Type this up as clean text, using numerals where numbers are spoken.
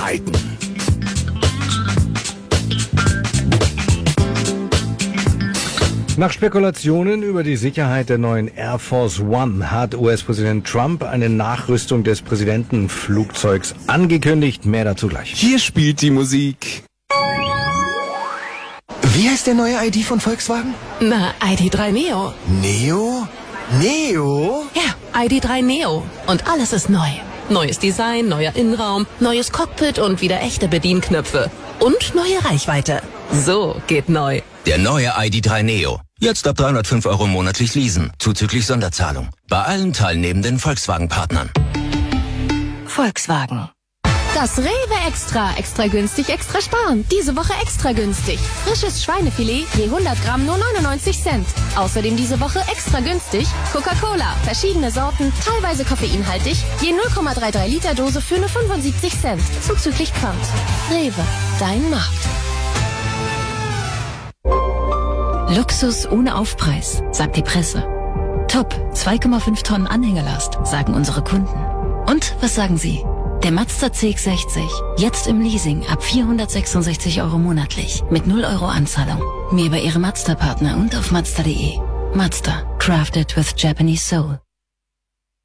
Neuigkeiten. Nach Spekulationen über die Sicherheit der neuen Air Force One hat US-Präsident Trump eine Nachrüstung des Präsidentenflugzeugs angekündigt. Mehr dazu gleich. Hier spielt die Musik. Wie heißt der neue ID von Volkswagen? Na, ID.3 Neo. Neo? Neo? Ja, ID.3 Neo. Und alles ist neu. Neues Design, neuer Innenraum, neues Cockpit und wieder echte Bedienknöpfe. Und neue Reichweite. So geht neu. Der neue ID.3 Neo. Jetzt ab 305 € monatlich leasen, zuzüglich Sonderzahlung. Bei allen teilnehmenden Volkswagen-Partnern. Volkswagen. Das Rewe Extra. Extra günstig, extra sparen. Diese Woche extra günstig. Frisches Schweinefilet je 100 Gramm nur 99 Cent. Außerdem diese Woche extra günstig Coca-Cola. Verschiedene Sorten, teilweise koffeinhaltig. Je 0,33 Liter Dose für nur 75 Cent. Zuzüglich Pfand. Rewe. Dein Markt. Luxus ohne Aufpreis, sagt die Presse. Top, 2,5 Tonnen Anhängerlast, sagen unsere Kunden. Und was sagen Sie? Der Mazda CX-60, jetzt im Leasing ab 466 € monatlich, mit 0 € Anzahlung. Mehr bei Ihrem Mazda-Partner und auf Mazda.de. Mazda, crafted with Japanese soul.